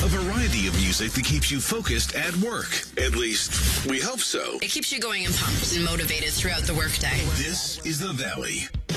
A variety of music that keeps you focused at work. At least, we hope so. It keeps you going and pumped and motivated throughout the workday. This is The Valley.